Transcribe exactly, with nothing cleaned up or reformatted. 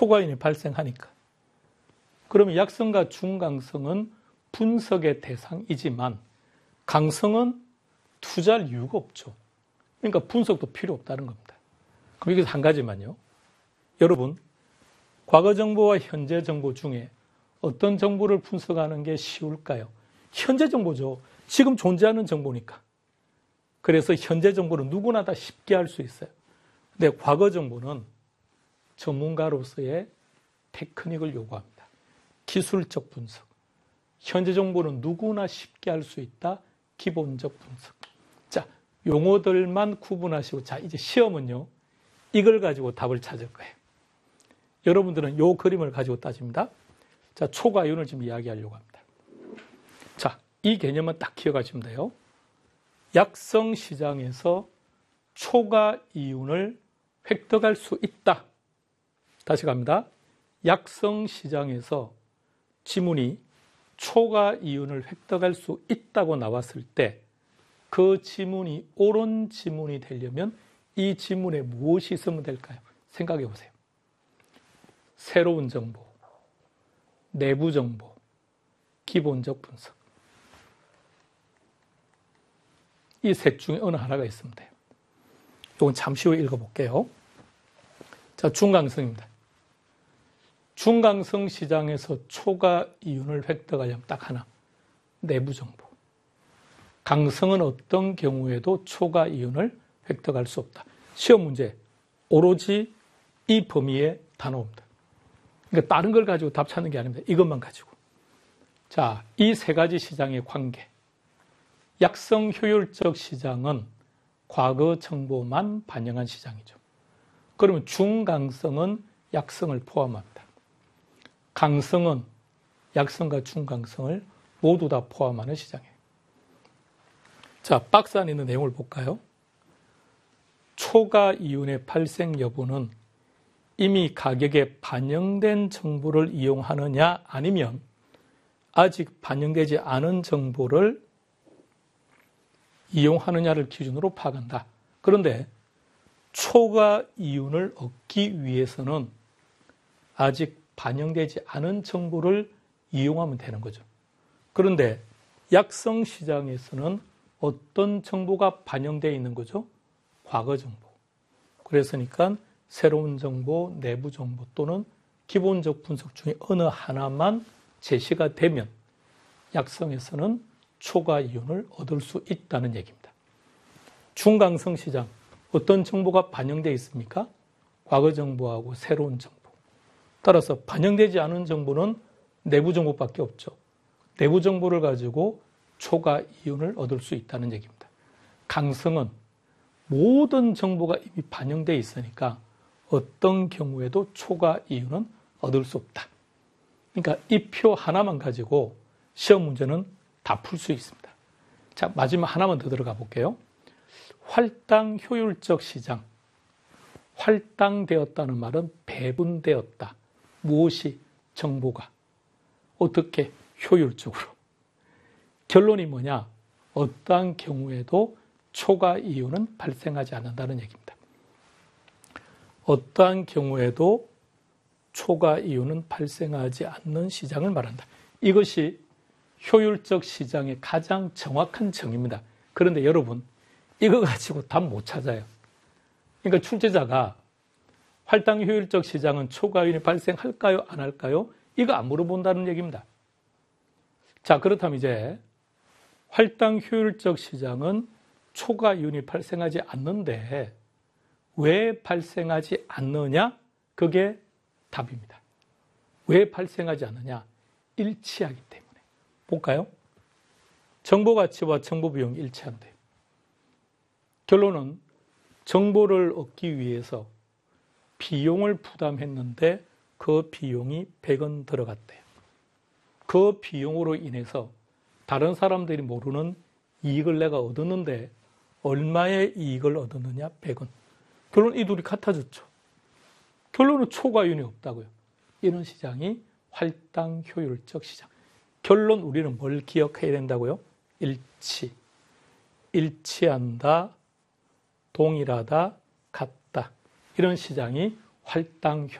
초과이온이 발생하니까. 그러면 약성과 중강성은 분석의 대상이지만 강성은 투자할 이유가 없죠. 그러니까 분석도 필요 없다는 겁니다. 그럼 여기서 한 가지만요. 여러분, 과거 정보와 현재 정보 중에 어떤 정보를 분석하는 게 쉬울까요? 현재 정보죠. 지금 존재하는 정보니까. 그래서 현재 정보는 누구나 다 쉽게 할 수 있어요. 근데 과거 정보는 전문가로서의 테크닉을 요구합니다. 기술적 분석. 현재 정보는 누구나 쉽게 할 수 있다. 기본적 분석. 자, 용어들만 구분하시고, 자, 이제 시험은요, 이걸 가지고 답을 찾을 거예요. 여러분들은 이 그림을 가지고 따집니다. 자, 초과이온을 지금 이야기하려고 합니다. 자, 이 개념은 딱 기억하시면 돼요. 약성 시장에서 초과이온을 획득할 수 있다. 다시 갑니다. 약성 시장에서 지문이 초과이온을 획득할 수 있다고 나왔을 때 그 지문이 옳은 지문이 되려면 이 지문에 무엇이 있으면 될까요? 생각해 보세요. 새로운 정보, 내부 정보, 기본적 분석. 이 셋 중에 어느 하나가 있으면 돼요. 이건 잠시 후에 읽어볼게요. 자, 중강성입니다. 중강성 시장에서 초과이온을 획득하려면 딱 하나, 내부 정보. 강성은 어떤 경우에도 초과이온을 획득할 수 없다. 시험 문제, 오로지 이 범위에 다 나옵니다. 그러니까 다른 걸 가지고 답 찾는 게 아닙니다. 이것만 가지고. 자, 이 세 가지 시장의 관계. 약성 효율적 시장은 과거 정보만 반영한 시장이죠. 그러면 중강성은 약성을 포함합니다. 강성은 약성과 중강성을 모두 다 포함하는 시장이에요. 자, 박스 안에 있는 내용을 볼까요? 초과이온의 발생 여부는 이미 가격에 반영된 정보를 이용하느냐 아니면 아직 반영되지 않은 정보를 이용하느냐를 기준으로 파악한다. 그런데 초과이온을 얻기 위해서는 아직 반영되지 않은 정보를 이용하면 되는 거죠. 그런데 약성 시장에서는 어떤 정보가 반영되어 있는 거죠? 과거 정보. 그랬으니까 새로운 정보, 내부 정보 또는 기본적 분석 중에 어느 하나만 제시가 되면 약성에서는 초과이온을 얻을 수 있다는 얘기입니다. 중강성 시장, 어떤 정보가 반영되어 있습니까? 과거 정보하고 새로운 정보. 따라서 반영되지 않은 정보는 내부 정보밖에 없죠. 내부 정보를 가지고 초과이온을 얻을 수 있다는 얘기입니다. 강성은 모든 정보가 이미 반영되어 있으니까 어떤 경우에도 초과이온은 얻을 수 없다. 그러니까 이 표 하나만 가지고 시험 문제는 다 풀 수 있습니다. 자, 마지막 하나만 더 들어가 볼게요. 활당 효율적 시장. 활당되었다는 말은 배분되었다. 무엇이? 정보가. 어떻게? 효율적으로. 결론이 뭐냐? 어떠한 경우에도 초과이온은 발생하지 않는다는 얘기입니다. 어떠한 경우에도 초과이온은 발생하지 않는 시장을 말한다. 이것이 효율적 시장의 가장 정확한 정의입니다. 그런데 여러분, 이거 가지고 답 못 찾아요. 그러니까 출제자가 활당 효율적 시장은 초과이온이 발생할까요? 안 할까요? 이거 안 물어본다는 얘기입니다. 자, 그렇다면 이제 활당 효율적 시장은 초과이온이 발생하지 않는데 왜 발생하지 않느냐? 그게 답입니다. 왜 발생하지 않느냐? 일치하기 때문에. 볼까요? 정보 가치와 정보 비용이 일치한대요. 결론은 정보를 얻기 위해서 비용을 부담했는데 그 비용이 백 원 들어갔대요. 그 비용으로 인해서 다른 사람들이 모르는 이익을 내가 얻었는데 얼마의 이익을 얻었느냐? 백 원. 결론 이 둘이 같아졌죠. 결론은 초과이온이 없다고요. 이런 시장이 활당 효율적 시장. 결론 우리는 뭘 기억해야 된다고요? 일치. 일치한다, 동일하다, 같다. 이런 시장이 활당